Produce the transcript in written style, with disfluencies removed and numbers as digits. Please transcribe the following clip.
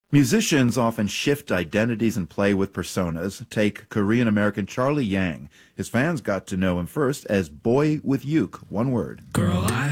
Musicians often shift identities and play with personas. Take Korean-American Charlie Yang. His fans got to know him first as Boy with Uke, one word. Girl,